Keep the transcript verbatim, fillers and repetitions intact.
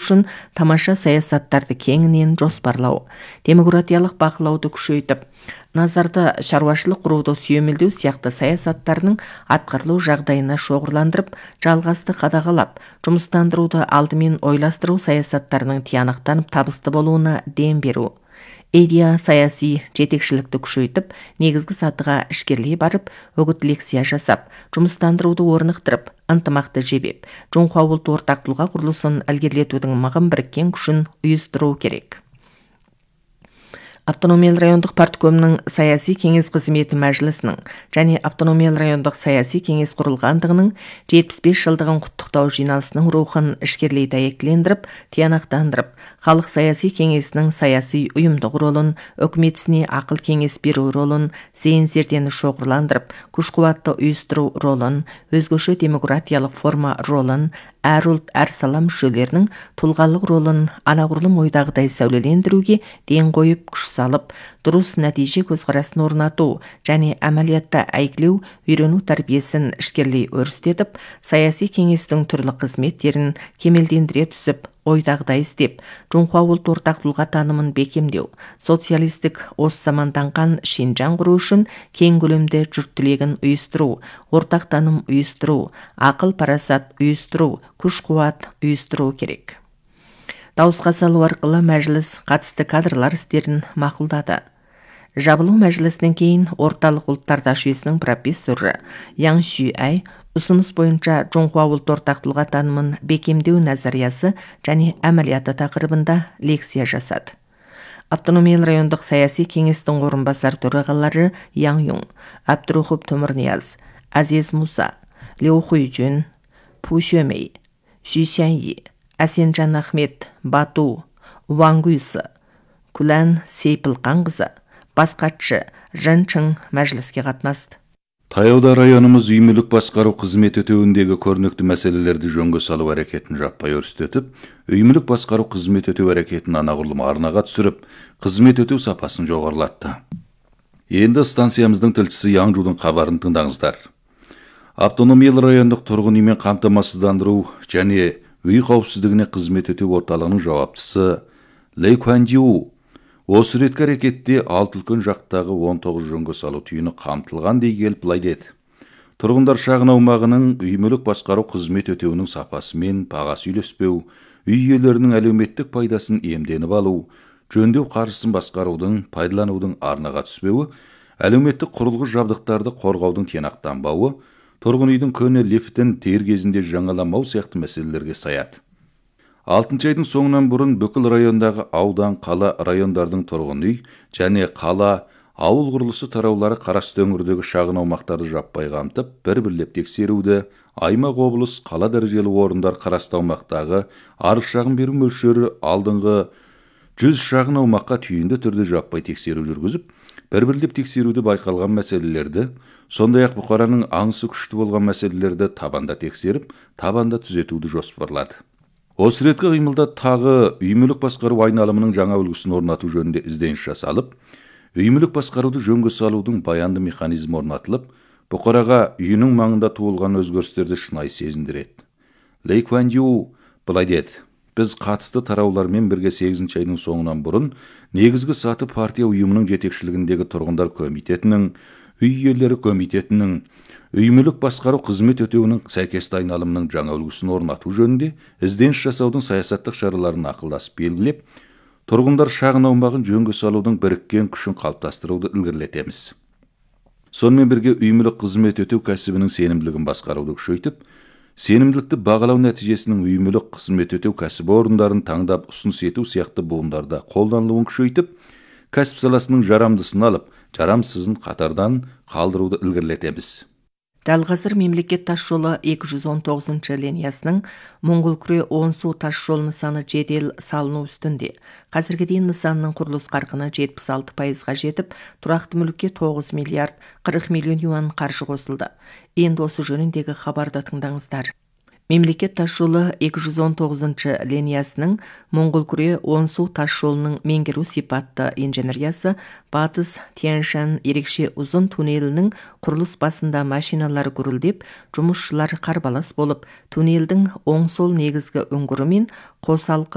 үшін тамаша саясаттарды кеңінен жоспарлау, демократиялық бақылауды күшейтіп, назарды шаруашылық құруды сүйемелдеу сияқты саясаттарының атқарылу жағдайына шоғырландырып, жалғасты қадағалап, жұмыстандыруды алдымен ойластыру саясаттарының тиянақтанып табысты болуына дем беру. Идея саяси жетекшілікті күшейтіп, негізгі сатыға ішкерлей барып, үгіт лекция жасап, жұмыстандыруды орнықтырып, ынтымақты жебеп, жоңқау ұлт ортақ тұлға құрылысын ілгерілетудің мығым біріккен күшін ұйыстыру керек. Автономиялы райондық парткомның саяси кеңес қызметі мәжілісінің және автономиялы райондық саяси кеңес құрылғандығының жетпіс бес жылдығын құттықтау жиналысының рухын ішкерлей дәйектілендіріп, тиянақтандырып, халық саяси кеңесінің саяси ұйымдық ролын, үкімет ісіне ақыл кеңес беру ролын, зейін-зердені шоғырландырып, күш-қуатты ұйыстыру ролын, өзгеше демократиялық форма ролын, әр ұлт, әр сала мүшелерінің тұлғалық ролын анағұрлым ойдағыдай сәулелендіруге ден қойып күш салып, дұрыс нәтиже көзқарасын орнату және әмәлиятта әйгілеу, үйрену тәрбиесін ішкерлей өрістетіп, саяси кеңестің түрлі қызметтерін кемелдендіре түсіп, ойдағыдай істеп, жоңқау ұлт ортақ тұлға танымын бекемдеу, социалистік осы заманданған Шинжаң құру үшін кең көлемде жұрт тілегін ұйыстыру, ортақ таным ұйыстыру, ақыл парасат ұйыстыру, күш-қуат ұйыстыру керек. Дауысқа салу арқылы мәжіліс қатысты кадрлар істерін мақұлдады. Жабылу мәжілісінен кейін орталық ұлттарда жүйесінің профессоры Яң Шүй-ай ұсыныс бойынша жоңқау ұлт ортақ тұлға танымын бекемдеу назариясы және әмәлияты тақырыбында лекция жасады. Автономиялы райондық саяси кеңестің орынбасар төрағалары Яң Юң, Абдурухып Төмірнияз, Азиз Муса, Леу Хуйжун, Пу Шөмей, Шүй Сяньи, Әсенжан Ахмет, Бату, Ван Гүйсі, Күлән Сейпілқанқызы, басқатшы Жынчың мәжіліске қатынасты. Таяуда районымыз үймілік басқару қызмет өтеуіндегі көрнекті мәселелерді жөнге салу әрекетін жаппай өрістетіп, үймілік басқару қызмет өтеу әрекетін анағұрлым арнаға түсіріп, қызмет өтеу сапасын жоғарылатты. Енді станциямыздың тілшісі Яң Жудың хабарын тыңдаңыздар. Автономиялы райондық тұрғын үймен қамтамасыздандыру және үй қауіпсіздігіне қызмет өтеу орталығының жауаптысы Лей Куанжиу осы реткі әрекетте алты үлкен жақтағы он тоғыз жөнге салу түйіні қамтылған дей келіп былай деді. Тұрғындар шағын аумағының үй-мүлік басқару қызмет өтеуінің сапасы мен бағасы үйлеспеу, үй иелерінің әлеуметтік пайдасын иемденіп алу, жөндеу қаржысын басқарудың, пайдаланудың арнаға түспеуі, әлеуметтік құрылғы жабдықтарды қорғаудың тиянақтанбауы, тұрғын үйдің көне лифтін тер кезінде жаңаламау сияқты мәселелерге саяды. алтыншы айдың соңынан бұрын бүкіл райондағы аудан, қала, райондардың тұрғын үй және қала, ауыл құрылысы тараулары қарасты өңірдегі шағын аумақтарды жаппай қамтып, бір-бірлеп тексеруді, аймақ, облыс, қала дәрежелі орындар қарасты аумақтағы арыз шағым беру мөлшері алдыңғы жүз шағын аумаққа түйінді түрде жаппай тексеру жүргізіп, бір-бірлеп тексеруді байқалған мәселелерді, сондай-ақ бұқараның аңысы күшті болған мәселелерді табанда тексеріп, табанда түзетуді жоспарлады. Осы реткі қимылда тағы үймілік басқару айналымының жаңа үлгісін орнату жөнінде ізденіс жасалып, үймілік басқаруды жөнге салудың баянды механизмі орнатылып, бұқараға үйінің маңында туылған өзгерістерді шынайы сезіндіреді. Лей Куанжиу былай деді: біз қатысты тараулармен бірге сегізінші айдың соңынан бұрын негізгі саты партия ұйымының жетекшілігіндегі тұрғындар комитетінің, үй иелері комитетінің, үймілік басқару қызмет өтеуінің сәйкесті айналымның жаңа үлгісін орнату жөнінде ізденіс жасаудың саясаттық шараларын ақылдасып белгілеп, тұрғындар шағын аумағын жөнге салудың біріккен күшін қалыптастыруды ілгерілетеміз. Сонымен бірге үймілік қызмет өтеу кәсібінің сенімділігін басқаруды күшейтіп, сенімділікті бағалау нәтижесінің үймілік қызмет өтеу кәсіпорындарын таңдап ұсыныс ету сияқты буындарда қолданылуын күшейтіп, кәсіп саласының жарамдысын алып, жарамсызын қатардан қалдыруды ілгерілетеміз. Дәл қазір мемлекет тас жолы екі жүз он тоғызыншы линиясының Моңғол-Күре Оңсу тас жол нысаны жедел салыну үстінде. Қазірге дейін нысанның құрылыс қарқыны жетпіс алты пайызға жетіп, тұрақты мүлікке тоғыз миллиард қырық миллион юан қаржы қосылды. Енді осы жөніндегі хабарды тыңдаңыздар. Мемлекет тас жолы екі жүз он тоғызыншы линиясының Моңғол-Күре Оңсу тас жолының меңгеру сипатты инженериясы Батыс Тянь-Шань ерекше ұзын туннелінің құрылыс басында машиналар гүрілдеп, жұмысшылар қарбалас болып, туннелдің оң сол негізгі үңгірі мен қосалқы